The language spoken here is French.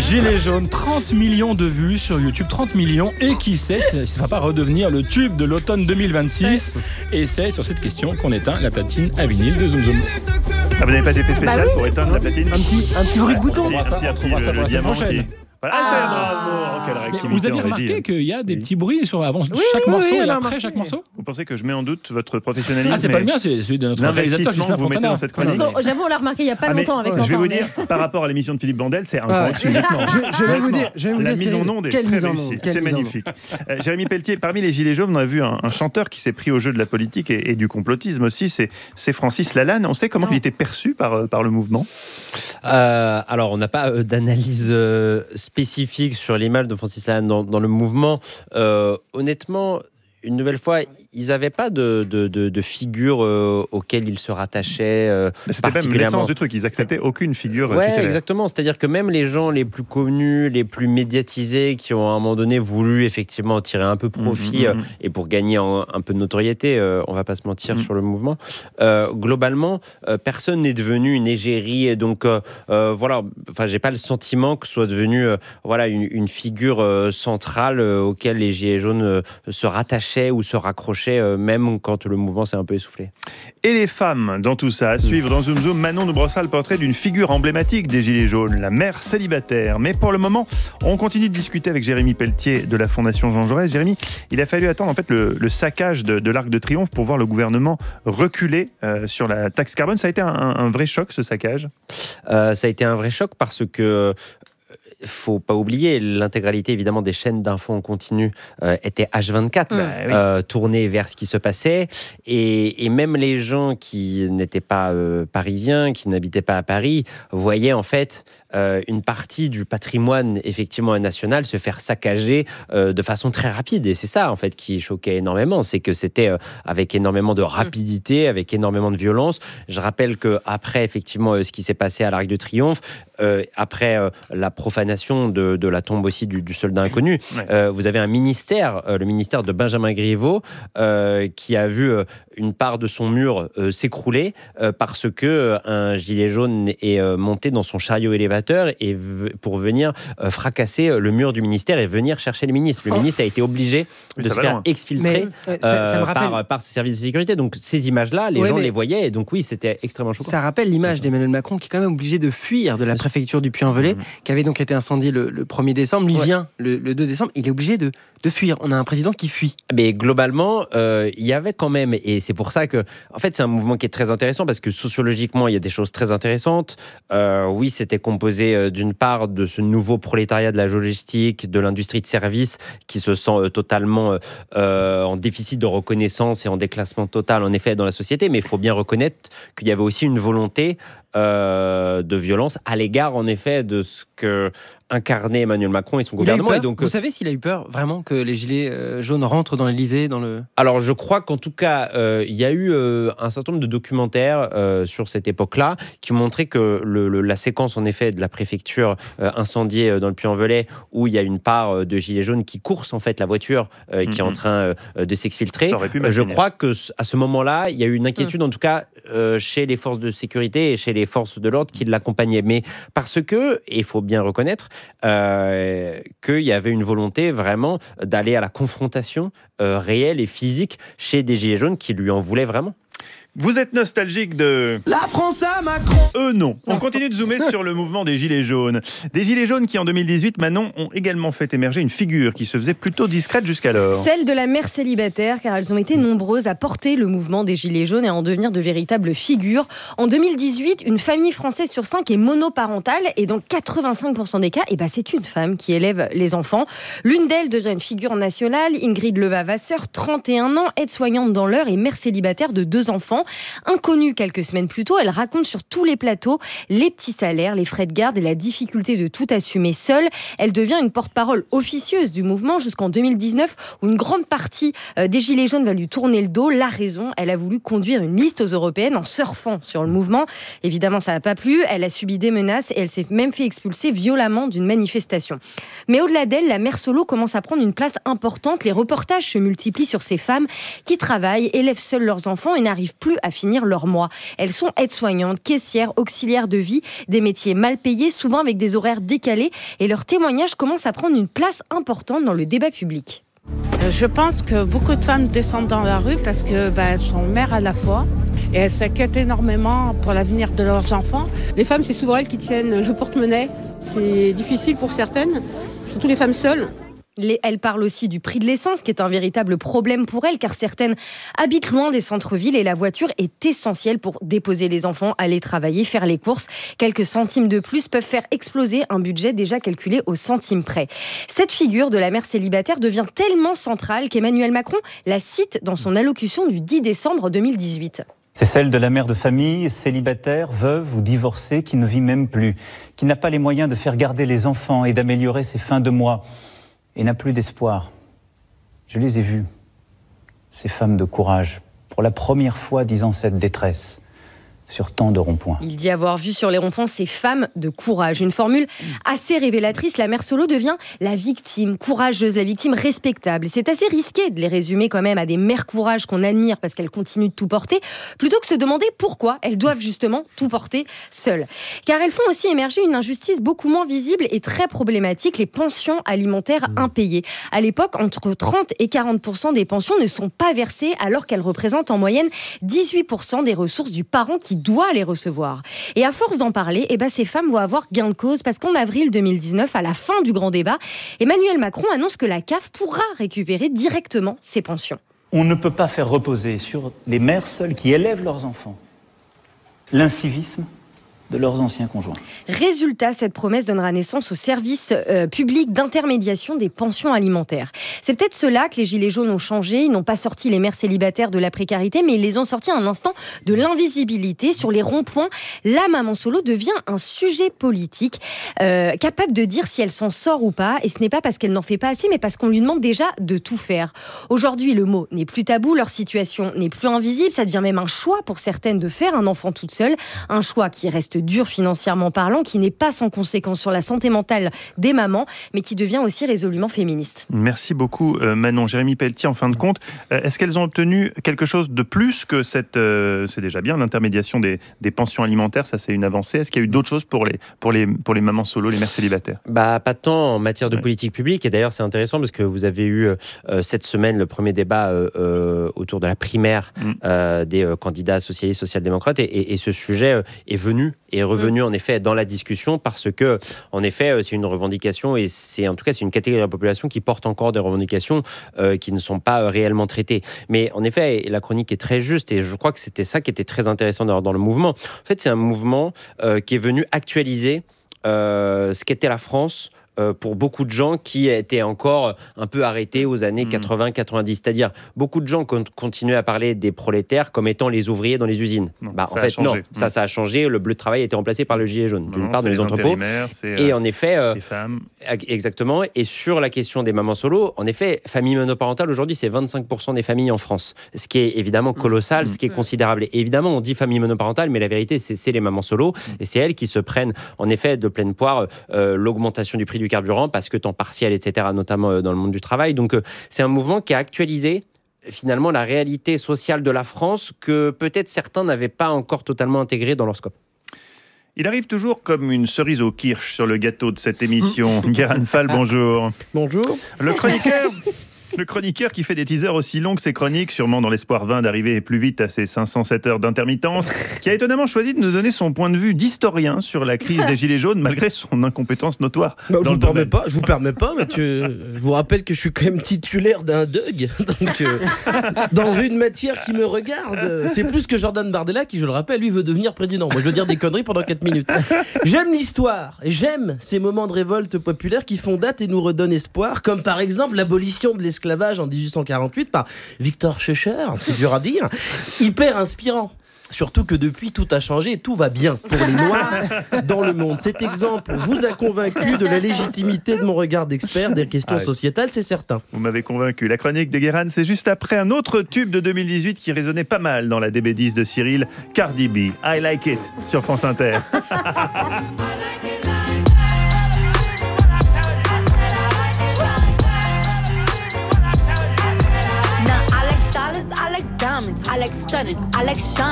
Gilets jaunes, 30 millions de vues sur YouTube, 30 millions. Et qui sait si ça ne va pas redevenir le tube de l'automne 2026. Et c'est sur cette question qu'on éteint la platine à vinyle de Zoom Zoom. Ah, vous n'avez pas d'effet spécial pour éteindre la platine? Un petit bruit de bouton. On trouvera ça pour la semaine prochaine. Voilà, bravo. Quelle réactivité. Vous avez remarqué qu'il y a des petits bruits avant chaque morceau et après chaque morceau? Vous pensez que je mets en doute votre professionnalisme? Ah, c'est pas le mien, c'est celui de notre réalisateur L'investissement que vous mettez dans cette chronique. J'avoue, on l'a remarqué il n'y a pas longtemps avec Quentin. Je vais vous dire, par rapport à l'émission de Philippe Bandel, c'est un grand uniquement. Je vais vous dire, la mise en onde est très réussie. C'est magnifique. Jérémy Pelletier, parmi les Gilets jaunes, on a vu un chanteur qui s'est pris au jeu de la politique et du complotisme aussi, c'est Francis Lalanne. On sait comment il était perçu par le mouvement? Alors, on n'a pas d'analyse spécifique sur l'image de Francis Lalanne dans le mouvement. Honnêtement, une nouvelle fois, ils n'avaient pas de figure auquel ils se rattachaient c'était même l'essence du truc, ils n'acceptaient aucune figure tutélaire. Exactement, c'est-à-dire que même les gens les plus connus, les plus médiatisés, qui ont à un moment donné voulu effectivement tirer un peu profit et pour gagner un peu de notoriété, on ne va pas se mentir sur le mouvement, globalement, personne n'est devenu une égérie, et donc voilà, enfin, j'ai pas le sentiment que ce soit devenu une figure centrale auquel les Gilets jaunes se rattachaient ou se raccrocher, même quand le mouvement s'est un peu essoufflé. Et les femmes dans tout ça, à suivre dans Zoom Zoom, Manon nous brossera le portrait d'une figure emblématique des Gilets jaunes, la mère célibataire. Mais pour le moment, on continue de discuter avec Jérémy Pelletier de la Fondation Jean Jaurès. Jérémy, il a fallu attendre en fait le saccage de l'Arc de Triomphe pour voir le gouvernement reculer sur la taxe carbone. Ça a été un vrai choc, ce saccage? Ça a été un vrai choc parce que faut pas oublier, l'intégralité évidemment des chaînes d'infos en continu était H24, tournée vers ce qui se passait, et même les gens qui n'étaient pas parisiens, qui n'habitaient pas à Paris, voyaient en fait une partie du patrimoine effectivement national se faire saccager de façon très rapide, et c'est ça en fait qui choquait énormément, c'est que c'était avec énormément de rapidité, avec énormément de violence. Je rappelle que après effectivement ce qui s'est passé à l'Arc de Triomphe, après la profanation de la tombe aussi du soldat inconnu, vous avez un ministère, le ministère de Benjamin Griveaux, qui a vu une part de son mur s'écrouler parce que un gilet jaune est monté dans son chariot élévateur et pour venir fracasser le mur du ministère et venir chercher le ministre. Le ministre a été obligé de se faire exfiltrer par ses services de sécurité. Donc ces images-là, les gens les voyaient, et donc oui, c'était extrêmement choquant. Ça rappelle l'image d'Emmanuel Macron qui est quand même obligé de fuir de la préfecture du Puy-en-Velay, qui avait donc été incendiée le 1er décembre. Lui vient le 2 décembre, il est obligé de fuir. On a un président qui fuit. Mais globalement, il y avait quand même, et c'est pour ça que, en fait, c'est un mouvement qui est très intéressant parce que sociologiquement, il y a des choses très intéressantes. Oui, c'était composé d'une part de ce nouveau prolétariat de la logistique, de l'industrie de services qui se sent totalement en déficit de reconnaissance et en déclassement total, en effet, dans la société. Mais il faut bien reconnaître qu'il y avait aussi une volonté de violence à l'égard, en effet, de ce que incarnait Emmanuel Macron et son gouvernement. Et donc, vous savez s'il a eu peur vraiment que les gilets jaunes rentrent dans l'Élysée, Alors, je crois qu'en tout cas, il y a eu un certain nombre de documentaires sur cette époque-là qui montraient que la séquence, en effet, de la préfecture incendiée dans le Puy-en-Velay, où il y a une part de gilets jaunes qui coursent en fait la voiture qui est en train de s'exfiltrer. Je crois que à ce moment-là, il y a eu une inquiétude, en tout cas, chez les forces de sécurité et chez les forces de l'ordre qui l'accompagnaient. Mais parce que, et il faut bien reconnaître, qu'il y avait une volonté vraiment d'aller à la confrontation réelle et physique chez des gilets jaunes qui lui en voulaient vraiment. Vous êtes nostalgique de... La France à Macron. Non. On continue de zoomer sur le mouvement des Gilets jaunes. Des Gilets jaunes qui, en 2018, Manon, ont également fait émerger une figure qui se faisait plutôt discrète jusqu'alors. Celle de la mère célibataire, car elles ont été nombreuses à porter le mouvement des Gilets jaunes et à en devenir de véritables figures. En 2018, une famille française sur 5 est monoparentale, et dans 85% des cas, c'est une femme qui élève les enfants. L'une d'elles devient une figure nationale, Ingrid Levavasseur, 31 ans, aide-soignante dans l'Eure et mère célibataire de 2 enfants. Inconnue quelques semaines plus tôt, elle raconte sur tous les plateaux les petits salaires, les frais de garde et la difficulté de tout assumer seule. Elle devient une porte-parole officieuse du mouvement jusqu'en 2019, où une grande partie des Gilets jaunes va lui tourner le dos. La raison, elle a voulu conduire une liste aux européennes en surfant sur le mouvement. Évidemment, ça n'a pas plu. Elle a subi des menaces et elle s'est même fait expulser violemment d'une manifestation. Mais au-delà d'elle, la mère solo commence à prendre une place importante. Les reportages se multiplient sur ces femmes qui travaillent, élèvent seules leurs enfants et n'arrivent plus plus à finir leur mois. Elles sont aides-soignantes, caissières, auxiliaires de vie, des métiers mal payés, souvent avec des horaires décalés, et leurs témoignages commencent à prendre une place importante dans le débat public. Je pense que beaucoup de femmes descendent dans la rue parce qu'elles sont mères à la fois et elles s'inquiètent énormément pour l'avenir de leurs enfants. Les femmes, c'est souvent elles qui tiennent le porte-monnaie. C'est difficile pour certaines, surtout les femmes seules. Elle parle aussi du prix de l'essence, qui est un véritable problème pour elles, car certaines habitent loin des centres-villes et la voiture est essentielle pour déposer les enfants, aller travailler, faire les courses. Quelques centimes de plus peuvent faire exploser un budget déjà calculé au centime près. Cette figure de la mère célibataire devient tellement centrale qu'Emmanuel Macron la cite dans son allocution du 10 décembre 2018. C'est celle de la mère de famille, célibataire, veuve ou divorcée, qui ne vit même plus, qui n'a pas les moyens de faire garder les enfants et d'améliorer ses fins de mois, et n'a plus d'espoir. Je les ai vues, ces femmes de courage, pour la première fois disant cette détresse sur tant de ronds-points. Il dit avoir vu sur les ronds-points ces femmes de courage. Une formule assez révélatrice. La mère solo devient la victime courageuse, la victime respectable. C'est assez risqué de les résumer quand même à des mères courage qu'on admire parce qu'elles continuent de tout porter, plutôt que se demander pourquoi elles doivent justement tout porter seules. Car elles font aussi émerger une injustice beaucoup moins visible et très problématique, les pensions alimentaires impayées. À l'époque, entre 30 et 40% des pensions ne sont pas versées alors qu'elles représentent en moyenne 18% des ressources du parent qui doit les recevoir. Et à force d'en parler, ces femmes vont avoir gain de cause parce qu'en avril 2019, à la fin du grand débat, Emmanuel Macron annonce que la CAF pourra récupérer directement ses pensions. On ne peut pas faire reposer sur les mères seules qui élèvent leurs enfants l'incivisme de leurs anciens conjoints. Résultat, cette promesse donnera naissance au service public d'intermédiation des pensions alimentaires. C'est peut-être cela que les Gilets jaunes ont changé. Ils n'ont pas sorti les mères célibataires de la précarité, mais ils les ont sortis à un instant de l'invisibilité. Sur les ronds-points, la maman solo devient un sujet politique, capable de dire si elle s'en sort ou pas. Et ce n'est pas parce qu'elle n'en fait pas assez, mais parce qu'on lui demande déjà de tout faire. Aujourd'hui, le mot n'est plus tabou, leur situation n'est plus invisible. Ça devient même un choix pour certaines de faire un enfant toute seule. Un choix qui reste dur financièrement parlant, qui n'est pas sans conséquence sur la santé mentale des mamans, mais qui devient aussi résolument féministe. Merci beaucoup Manon. Jérémy Pelletier, en fin de compte, est-ce qu'elles ont obtenu quelque chose de plus que cette, c'est déjà bien, l'intermédiation des pensions alimentaires, ça c'est une avancée. Est-ce qu'il y a eu d'autres choses pour les mamans solo, les mères célibataires ? Pas tant en matière de politique publique, et d'ailleurs c'est intéressant parce que vous avez eu cette semaine le premier débat autour de la primaire des candidats socialistes, social-démocrates, et ce sujet est revenu en effet dans la discussion parce que en effet c'est une revendication et c'est une catégorie de la population qui porte encore des revendications qui ne sont pas réellement traitées. Mais en effet la chronique est très juste et je crois que c'était ça qui était très intéressant dans le mouvement. En fait c'est un mouvement qui est venu actualiser ce qu'était la France pour beaucoup de gens qui étaient encore un peu arrêtés aux années 80-90. C'est-à-dire, beaucoup de gens continuaient à parler des prolétaires comme étant les ouvriers dans les usines. En fait, non. Ça a changé. Le bleu de travail a été remplacé par le gilet jaune, d'une part, dans les entrepôts. Et en effet, les femmes. Exactement. Et sur la question des mamans solo, en effet, famille monoparentale, aujourd'hui, c'est 25% des familles en France. Ce qui est évidemment colossal, ce qui est considérable. Et évidemment, on dit famille monoparentale, mais la vérité, c'est les mamans solo. Et c'est elles qui se prennent, en effet, de pleine poire l'augmentation du prix du carburant parce que temps partiel, etc., notamment dans le monde du travail. Donc, c'est un mouvement qui a actualisé finalement la réalité sociale de la France que peut-être certains n'avaient pas encore totalement intégré dans leur scope. Il arrive toujours comme une cerise au kirsch sur le gâteau de cette émission. Guérin Fall, bonjour. Bonjour. Le chroniqueur qui fait des teasers aussi longs que ses chroniques, sûrement dans l'espoir vain d'arriver plus vite à ses 507 heures d'intermittence, qui a étonnamment choisi de nous donner son point de vue d'historien sur la crise des Gilets jaunes, malgré son incompétence notoire. Je vous permets pas, Mathieu. Je vous rappelle que je suis quand même titulaire d'un DUG, donc dans une matière qui me regarde. C'est plus que Jordan Bardella qui, je le rappelle, lui veut devenir président. Moi, je veux dire des conneries pendant 4 minutes. J'aime l'histoire et j'aime ces moments de révolte populaire qui font date et nous redonnent espoir, comme par exemple l'abolition de l'esclavage en 1848 par Victor Schœcher, c'est dur à dire, hyper inspirant. Surtout que depuis, tout a changé et tout va bien pour les Noirs dans le monde. Cet exemple vous a convaincu de la légitimité de mon regard d'expert des questions sociétales, c'est certain. Vous m'avez convaincu. La chronique de Guérin, c'est juste après un autre tube de 2018 qui résonnait pas mal dans la DB10 de Cyril, Cardi B, I Like It, sur France Inter. Diamonds, I like stunning, I like shine.